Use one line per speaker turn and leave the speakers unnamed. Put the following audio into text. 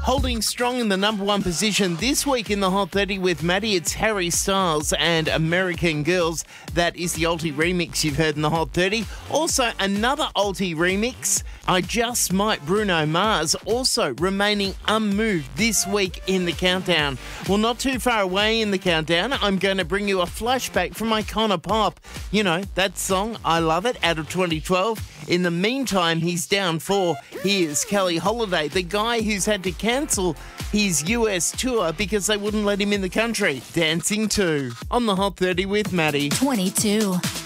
Holding strong in the number one position this week in the Hot 30 with Maddie, it's Harry Styles and American Girls. That is the Alti remix you've heard in the Hot 30. Also, another Alti remix, I Just Might, Bruno Mars, also remaining unmoved this week in the countdown. Well, not too far away in the countdown, I'm going to bring you a flashback from Icona Pop. You know, that song, I Love It, out of 2012. In the meantime, he's down 4. Here's Kelly Holiday, the guy who's had to cancel his US tour because they wouldn't let him in the country. Dancing 2 on the Hot 30 with Maddie.
22.